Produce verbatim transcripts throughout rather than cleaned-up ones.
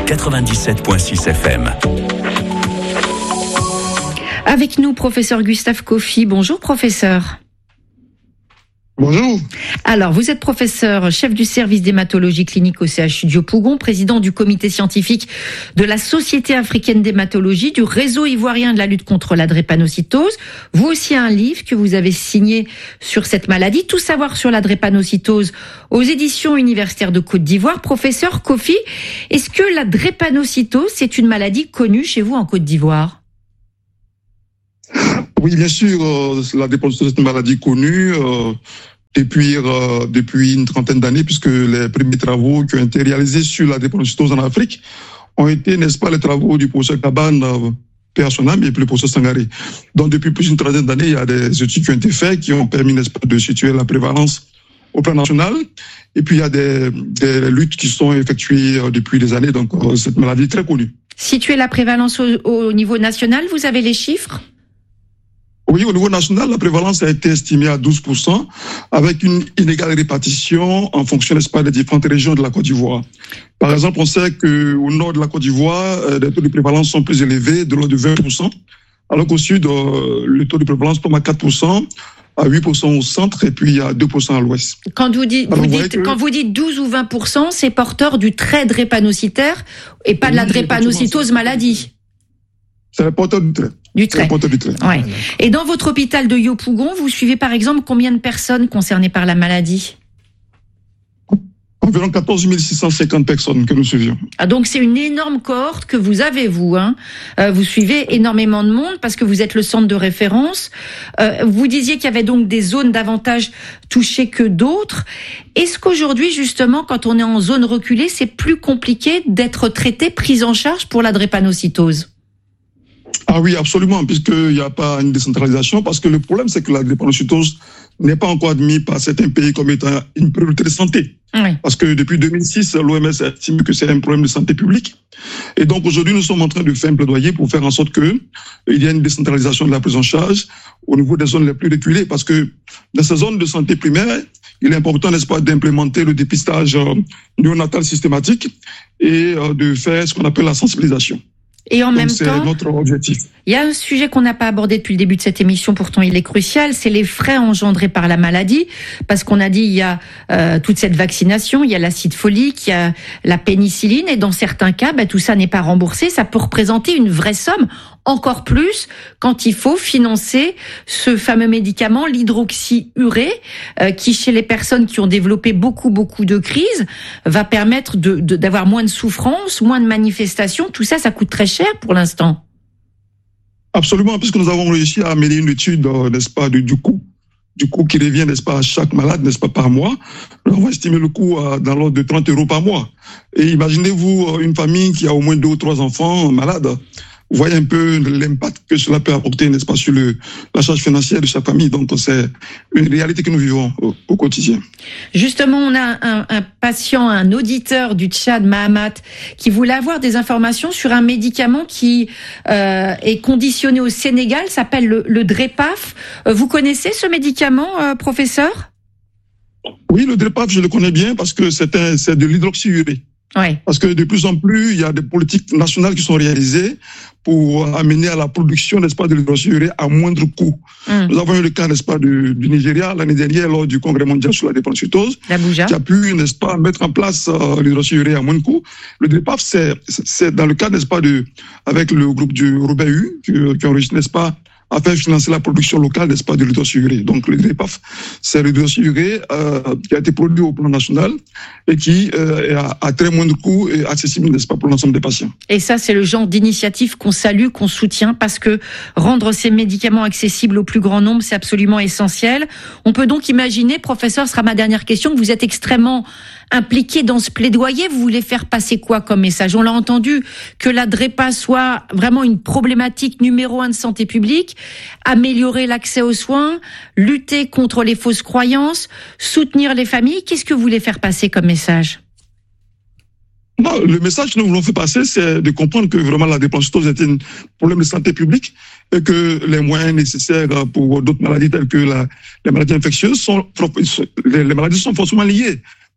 quatre-vingt-dix-sept virgule six F M. Avec nous, professeur Gustave Kofi. Bonjour, professeur. Bonjour. Alors, vous êtes professeur, chef du service d'hématologie clinique au C H U de Yopougon, président du comité scientifique de la Société africaine d'hématologie, du réseau ivoirien de la lutte contre la drépanocytose. Vous aussi, un livre que vous avez signé sur cette maladie, Tout savoir sur la drépanocytose, aux éditions universitaires de Côte d'Ivoire. Professeur Kofi, est-ce que la drépanocytose, c'est une maladie connue chez vous en Côte d'Ivoire ? Oui, bien sûr, euh, la drépanocytose est une maladie connue euh, depuis euh, depuis une trentaine d'années, puisque les premiers travaux qui ont été réalisés sur la drépanocytose en Afrique ont été, n'est-ce pas, les travaux du professeur Cabane, euh, paix à son âme, et puis le professeur Sangaré. Donc, depuis plus d'une trentaine d'années, il y a des études qui ont été faites, qui ont permis, n'est-ce pas, de situer la prévalence au plan national. Et puis, il y a des, des luttes qui sont effectuées euh, depuis des années. Donc, euh, cette maladie est très connue. Situer la prévalence au, au niveau national, vous avez les chiffres ? Oui, au niveau national, la prévalence a été estimée à douze pour cent, avec une inégale répartition en fonction, n'est-ce pas, des différentes régions de la Côte d'Ivoire. Par exemple, on sait qu'au nord de la Côte d'Ivoire, euh, les taux de prévalence sont plus élevés, de l'ordre de vingt pour cent, alors qu'au sud, euh, le taux de prévalence tombe à quatre pour cent, à huit pour cent au centre et puis à deux pour cent à l'ouest. Quand vous dites, alors, vous vous dites, que... quand vous dites douze ou vingt pour cent, c'est porteur du trait drépanocytaire et pas oui, de la drépanocytose maladie. C'est le porteur du trait. Du trait. Du trait. Ouais. Et dans votre hôpital de Yopougon, vous suivez par exemple combien de personnes concernées par la maladie ? Environ quatorze mille six cent cinquante personnes que nous suivions. Ah, donc c'est une énorme cohorte que vous avez, vous. Hein. Euh, vous suivez énormément de monde parce que vous êtes le centre de référence. Euh, vous disiez qu'il y avait donc des zones davantage touchées que d'autres. Est-ce qu'aujourd'hui, justement, quand on est en zone reculée, c'est plus compliqué d'être traité, pris en charge pour la drépanocytose ? Ah oui, absolument, puisqu'il n'y a pas une décentralisation, parce que le problème, c'est que la drépanocytose n'est pas encore admise par certains pays comme étant une priorité de santé. Oui. Parce que depuis deux mille six, l'O M S estime que c'est un problème de santé publique. Et donc aujourd'hui, nous sommes en train de faire un plaidoyer pour faire en sorte qu'il y ait une décentralisation de la prise en charge au niveau des zones les plus reculées, parce que dans ces zones de santé primaire, il est important, n'est-ce pas, d'implémenter le dépistage néonatal systématique et de faire ce qu'on appelle la sensibilisation. Et en Donc même c'est temps, notre objectif. Il y a un sujet qu'on n'a pas abordé depuis le début de cette émission, pourtant il est crucial, c'est les frais engendrés par la maladie, parce qu'on a dit il y a euh, toute cette vaccination, il y a l'acide folique, il y a la pénicilline, et dans certains cas, bah, tout ça n'est pas remboursé, ça peut représenter une vraie somme, encore plus quand il faut financer ce fameux médicament, l'hydroxyurée, euh, qui chez les personnes qui ont développé beaucoup beaucoup de crises, va permettre de, de, d'avoir moins de souffrance, moins de manifestations, tout ça, ça coûte très cher pour l'instant. Absolument, puisque nous avons réussi à mener une étude, n'est-ce pas, du, du coût, du coût qui revient, n'est-ce pas, à chaque malade, n'est-ce pas, par mois. Nous avons estimé le coût à, dans l'ordre de trente euros par mois. Et imaginez-vous une famille qui a au moins deux ou trois enfants malades. Vous voyez un peu l'impact que cela peut apporter, n'est-ce pas, sur le, la charge financière de chaque famille. Donc, c'est une réalité que nous vivons au, au quotidien. Justement, on a un, un patient, un auditeur du Tchad, Mahamat, qui voulait avoir des informations sur un médicament qui euh, est conditionné au Sénégal, s'appelle le, le Drépaf. Vous connaissez ce médicament, euh, professeur ? Oui, le Drépaf, je le connais bien parce que c'est, un, c'est de l'hydroxyurée. Ouais. Parce que de plus en plus, il y a des politiques nationales qui sont réalisées pour amener à la production, n'est-ce pas, de l'hydroxyurée à moindre coût. Mmh. Nous avons eu le cas, n'est-ce pas, du, du Nigeria l'année dernière lors du Congrès mondial sur la drépanocytose, qui a pu, n'est-ce pas, mettre en place euh, l'hydroxyurée à moindre coût. Le Drépaf, c'est, c'est dans le cas, n'est-ce pas, de, avec le groupe du Robert U, qui, qui ont réussi, n'est-ce pas, à faire financer la production locale, n'est-ce pas, de l'hydroxyurée. Donc, le Drépaf, c'est l'hydroxyurée euh, qui a été produit au plan national et qui euh, est à, à très moindre coût et accessible, n'est-ce pas, pour l'ensemble des patients. Et ça, c'est le genre d'initiative qu'on salue, qu'on soutient, parce que rendre ces médicaments accessibles au plus grand nombre, c'est absolument essentiel. On peut donc imaginer, professeur, ce sera ma dernière question, que vous êtes extrêmement impliqué dans ce plaidoyer. Vous voulez faire passer quoi comme message ? On l'a entendu, que la DREPA soit vraiment une problématique numéro un de santé publique, améliorer l'accès aux soins, lutter contre les fausses croyances, soutenir les familles. Qu'est-ce que vous voulez faire passer comme message ? Non, le message que nous voulons faire passer, c'est de comprendre que vraiment la drépanocytose est un problème de santé publique et que les moyens nécessaires pour d'autres maladies telles que la, les maladies infectieuses sont, les, les maladies sont forcément liées.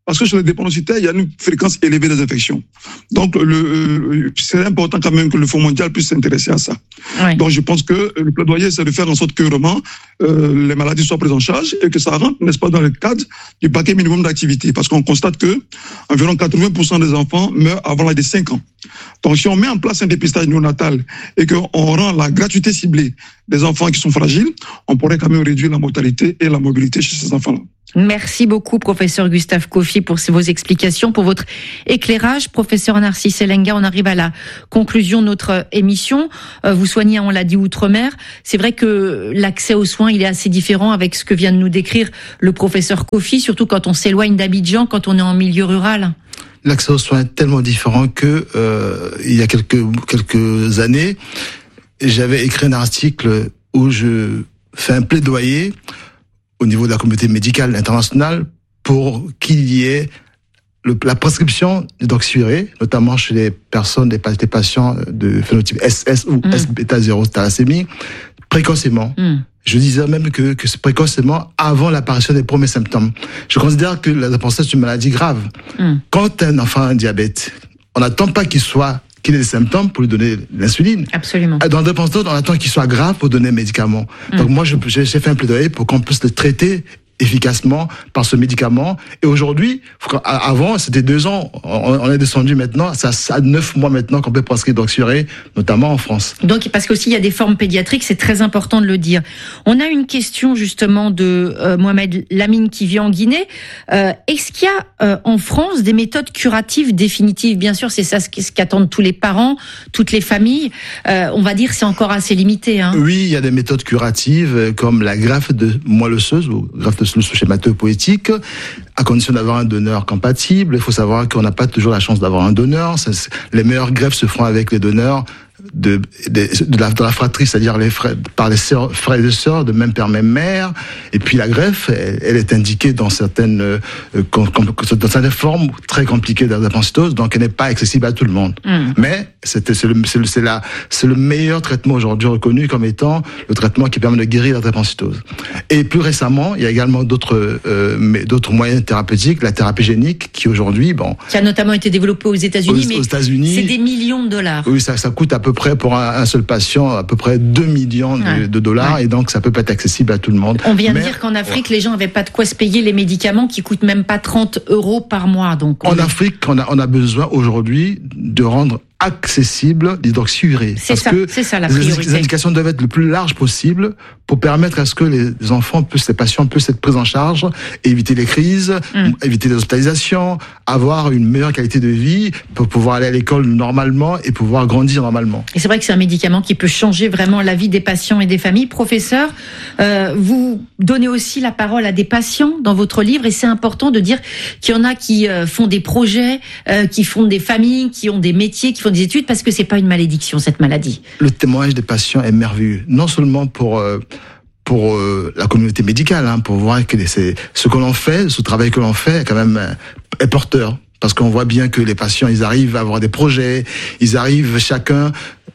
Parce que chez les drépanocytaires, il y a une fréquence élevée des infections. Donc, le, euh, c'est important quand même que le Fonds mondial puisse s'intéresser à ça. Ouais. Donc, je pense que le plaidoyer, c'est de faire en sorte que vraiment euh, les maladies soient prises en charge et que ça rentre, n'est-ce pas, dans le cadre du paquet minimum d'activité. Parce qu'on constate que environ quatre-vingts pour cent des enfants meurent avant l'âge de cinq ans. Donc, si on met en place un dépistage néonatal et qu'on rend la gratuité ciblée des enfants qui sont fragiles, on pourrait quand même réduire la mortalité et la mobilité chez ces enfants-là. Merci beaucoup, professeur Gustave Kofi, pour vos explications, pour votre éclairage. Professeur Narcisse Elenga, on arrive à la conclusion de notre émission. Vous soignez, on l'a dit, outre-mer. C'est vrai que l'accès aux soins, il est assez différent avec ce que vient de nous décrire le professeur Kofi, surtout quand on s'éloigne d'Abidjan, quand on est en milieu rural. L'accès aux soins est tellement différent que, euh, il y a quelques, quelques années, j'avais écrit un article où je fais un plaidoyer au niveau de la communauté médicale internationale pour qu'il y ait le, la prescription d'hydroxyurée, notamment chez les personnes, des, des patients de phénotype S S ou mmh. S bêta zéro thalassémie, précocement. Mmh. Je disais même que, que c'est précocement avant l'apparition des premiers symptômes. Je considère que la drépanocytose est une maladie grave. Mmh. Quand un enfant a un diabète, on n'attend pas qu'il soit qu'il ait des symptômes pour lui donner l'insuline. Absolument. Dans la drépanocytose, on attend qu'il soit grave pour donner un médicament. Mmh. Donc moi, je, j'ai fait un plaidoyer pour qu'on puisse le traiter efficacement par ce médicament. Et aujourd'hui, avant, c'était deux ans. On est descendu maintenant, ça à neuf mois maintenant qu'on peut prescrire d'hydroxyurée, notamment en France. Donc, parce qu'aussi, il y a des formes pédiatriques, c'est très important de le dire. On a une question, justement, de euh, Mohamed Lamine qui vit en Guinée. Euh, est-ce qu'il y a, euh, en France, des méthodes curatives définitives? Bien sûr, c'est ça ce qu'attendent tous les parents, toutes les familles. Euh, on va dire, c'est encore assez limité, hein. Oui, il y a des méthodes curatives, comme la greffe de moelle osseuse, ou greffe de le schémato-poétique, à condition d'avoir un donneur compatible. Il faut savoir qu'on n'a pas toujours la chance d'avoir un donneur. Ça, les meilleures greffes se font avec les donneurs de, de, de, la, de la fratrie, c'est-à-dire les frères, par les sœurs, frères et sœurs de même père, même mère. Et puis la greffe, elle, elle est indiquée dans certaines, euh, com, com, dans certaines formes très compliquées de la drépanocytose, donc elle n'est pas accessible à tout le monde. Mmh. Mais c'est, c'est, le, c'est, le, c'est, la, c'est le meilleur traitement aujourd'hui reconnu comme étant le traitement qui permet de guérir la drépanocytose. Et plus récemment, il y a également d'autres, euh, d'autres moyens thérapeutiques, la thérapie génique, qui aujourd'hui, bon, qui a notamment été développée aux États-Unis, aux, mais aux États-Unis, c'est des millions de dollars. Oui, ça, ça coûte à peu près pour un, un seul patient à peu près deux millions de, ouais. de dollars, ouais. Et donc ça peut pas être accessible à tout le monde. On vient mais, de dire qu'en Afrique, ouais. les gens n'avaient pas de quoi se payer les médicaments qui coûtent même pas trente euros par mois. Donc en est... Afrique, on a, on a besoin aujourd'hui de rendre accessible l'hydroxyurée. C'est parce ça, que c'est ça la priorité. Les indications doivent être le plus large possible pour permettre à ce que les enfants puissent, les patients puissent être pris en charge, éviter les crises, mm. éviter les hospitalisations, avoir une meilleure qualité de vie pour pouvoir aller à l'école normalement et pouvoir grandir normalement. Et c'est vrai que c'est un médicament qui peut changer vraiment la vie des patients et des familles. Professeur, euh, vous donnez aussi la parole à des patients dans votre livre et c'est important de dire qu'il y en a qui euh, font des projets, euh, qui font des familles, qui ont des métiers, qui font des études parce que c'est pas une malédiction cette maladie. Le témoignage des patients est merveilleux, non seulement pour euh, pour euh, la communauté médicale, hein, pour voir que c'est ce que l'on fait, ce travail que l'on fait, quand même euh, est porteur. Parce qu'on voit bien que les patients, ils arrivent à avoir des projets, ils arrivent chacun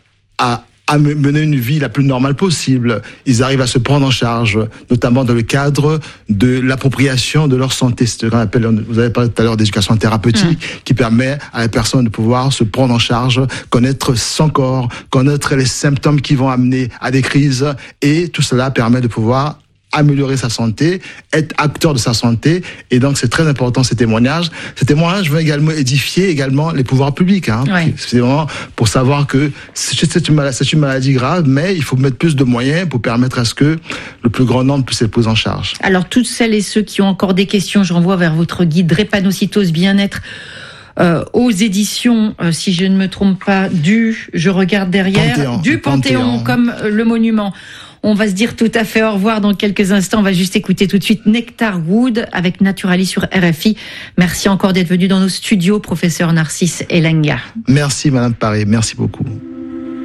à à mener une vie la plus normale possible. Ils arrivent à se prendre en charge, notamment dans le cadre de l'appropriation de leur santé. C'est ce qu'on appelle, vous avez parlé tout à l'heure d'éducation thérapeutique, mmh. qui permet à la personne de pouvoir se prendre en charge, connaître son corps, connaître les symptômes qui vont amener à des crises, et tout cela permet de pouvoir améliorer sa santé, être acteur de sa santé, et donc c'est très important ces témoignages. Ces témoignages vont également édifier également les pouvoirs publics, hein. Ouais. C'est vraiment pour savoir que c'est une, maladie, c'est une maladie grave, mais il faut mettre plus de moyens pour permettre à ce que le plus grand nombre puisse être pris en charge. Alors toutes celles et ceux qui ont encore des questions, je renvoie vers votre guide Drépanocytose Bien-être. Euh, aux éditions, euh, si je ne me trompe pas, du, je regarde derrière, Panthéon, du Panthéon, Panthéon, comme euh, le monument. On va se dire tout à fait au revoir dans quelques instants. On va juste écouter tout de suite Nectar Wood avec Naturally sur R F I. Merci encore d'être venu dans nos studios, professeur Narcisse Elenga. Merci Madame Paré, merci beaucoup.